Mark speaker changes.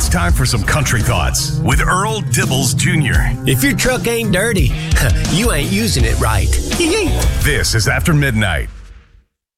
Speaker 1: it's time for some country thoughts with Earl Dibbles Jr.
Speaker 2: If your truck ain't dirty, you ain't using it right.
Speaker 1: This is After Midnight.